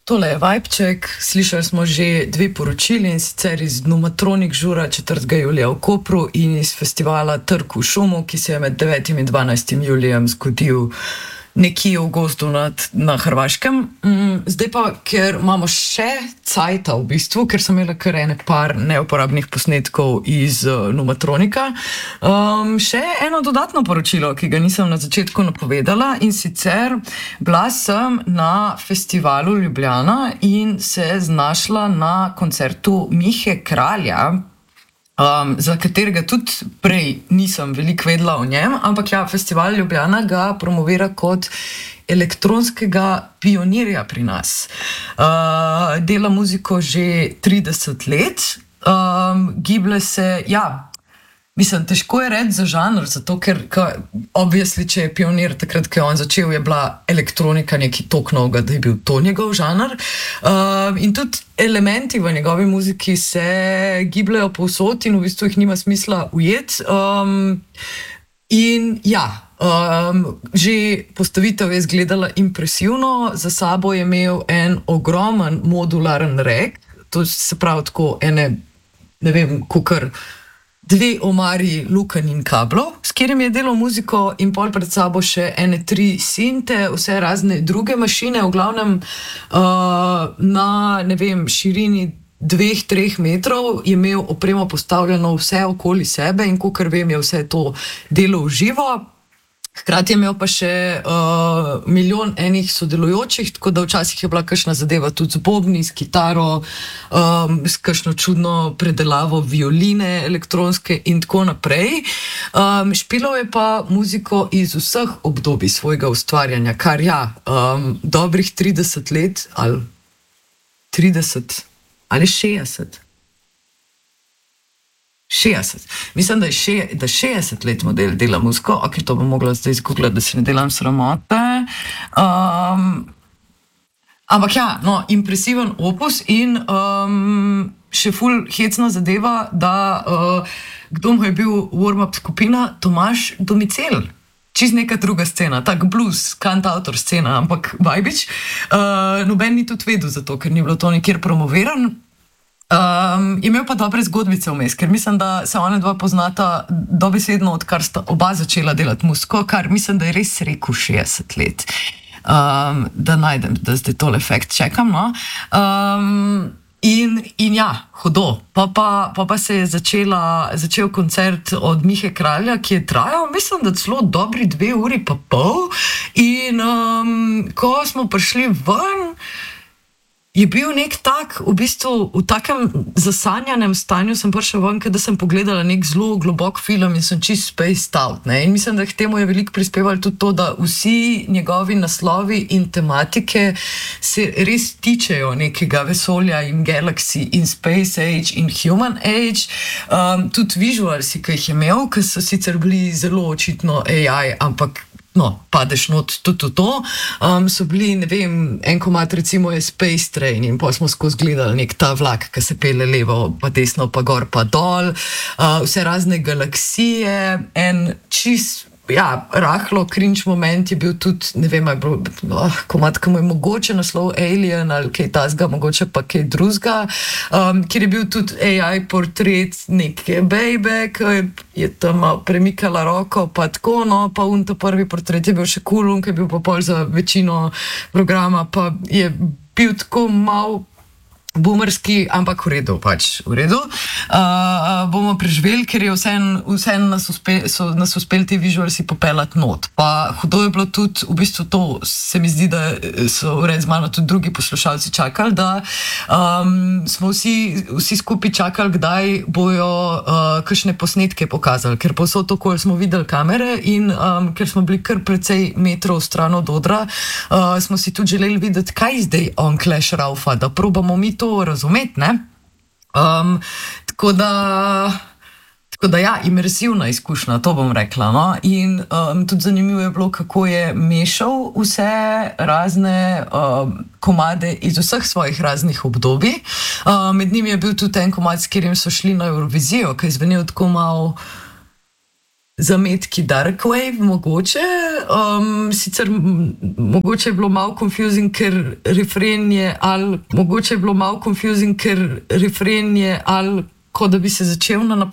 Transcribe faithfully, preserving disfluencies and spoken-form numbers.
Tole je Vibček, slišali smo že dve poročili, in sicer iz Numatronik žura četrtega julija v Kopru in iz festivala Trk v šumu, ki se je med devetim in dvanajstim julijem zgodil nekje v gozdu nad, na Hrvaškem. Zdaj pa, ker imamo še cajta v bistvu, ker sem imela kar ene par neuporabnih posnetkov iz uh, Numatronika, um, še eno dodatno poročilo, ki ga nisem na začetku napovedala, in sicer bila sem na festivalu Ljubljana in se znašla na koncertu Mihe Kralja, Um, za katerega tudi prej nisem veliko vedela o njem, ampak ja, festival Ljubljana ga promovira kot elektronskega pionirja pri nas. Uh, dela muziko že trideset let, um, giblje se, ja, mislim, težko je reči za žanr, zato ker, ka, obviously, če je pionir takrat, ko je on začel, je bila elektronika nekaj toliko novega, da je bil to njegov žanr. Uh, in tudi elementi v njegovi muziki se gibljajo povsod in v bistvu jih nima smisla ujeti. Um, in ja, um, že postavitev je izgledala impresivno, za sabo je imel en ogromen modularen rek, to se pravi tako ene, ne vem, kukar dve omari lukenj in kablov, s katerim je delal muziko, in pol pred sabo še ene tri sinte, vse razne druge mašine, v glavnem uh, na, ne vem, širini dveh, treh metrov je imel opremo postavljeno vse okoli sebe in kakor vem, je vse to delo v živo. Hkrati je imel pa še uh, milijon enih sodelujočih, tako da včasih je bila kakšna zadeva tudi z bobni, s kitaro, um, s kakšno čudno predelavo violine elektronske in tako naprej. Um, špilal je pa muziko iz vseh obdobij svojega ustvarjanja, kar ja, um, dobrih trideset let ali trideset ali šestdeset. šestdeset. Mislim, da je še, da šestdeset let model dela muziko, ok, to bom mogla zdaj izgooglati, da se ne delam sramote. Um, ampak ja, no, impresiven opus in um, še ful hecna zadeva, da uh, kdo mu je bil warm-up skupina, Tomaž Domicel. Čist neka druga scena, tak blues, kantautor scena, ampak vajbič. Uh, noben ni tudi vedel za to, ker ni bilo to nikjer promoviran. Um, imel pa dobre zgodbice vmes, ker mislim, da se ona dva poznata dobesedno, odkar sta oba začela delati muziko, kar mislim, da je res rekel šestdeset let. Um, da najdem, da zdaj tole fact čekam, no. Um, in, in ja, hudo. Pa pa, pa pa se je začela, začel koncert od Mihe Kralja, ki je trajal, mislim, da celo dobri dve uri pa pol. In um, ko smo prišli ven, je bil nek tak, v bistvu v takem zasanjanem stanju sem prišel ven, da sem pogledala nek zelo globok film in sem čist spaced out, ne? In mislim, da k temu je veliko prispevalo tudi to, da vsi njegovi naslovi in tematike se res tičejo nekega vesolja in galaxy in space age in human age. Um, tudi visualsi, ki jih je imel, ki so sicer bili zelo očitno A I, ampak no, padeš not tudi v to, um, so bili, ne vem, en komad recimo je Space Train in pa smo skozi gledali nek ta vlak, ki se pele levo, pa desno, pa gor, pa dol, uh, vse razne galaksije, en čist, ja, rahlo cringe moment je bil tudi, ne vem, je bil oh, komad, ki mu je mogoče naslov Alien ali kaj tazga, mogoče pa kaj drugega, um, kjer je bil tudi A I portret neke baby, ki je tam premikala roko, pa tako, no, pa un ta prvi portret je bil še cool, un, ki je bil pa pol za večino programa, pa je bil tako mal boomerski, ampak v redu, pač v redu. Uh, bomo preživeli, ker je vseeno vse nas, uspe, so nas uspeli ti visualsi popelati not. Pa hudo je bilo tudi, v bistvu to se mi zdi, da so red z mano tudi drugi poslušalci čakali, da um, smo vsi, vsi skupaj čakali, kdaj bojo uh, kakšne posnetke pokazali, ker povsod okoli smo videli kamere in um, ker smo bili kar precej metrov stran od odra, uh, smo si tudi želeli videti, kaj zdaj on Clash raufa, da probamo mi to razumeti, ne? Um, tako da, tako da ja, imersivna izkušnja, to bom rekla, no? In um, tudi zanimivo je bilo, kako je mešal vse razne um, komade iz vseh svojih raznih obdobij. Um, med njimi je bil tudi en komad, s katerim so šli na Eurovizijo, ki je zvenel tako malo zametki dark wave, mogoče. Um, sicer m- mogoče je bilo malo confusing, ker refren je ali mogoče je bilo malo confusing, ker refren je ali kot da bi se začel na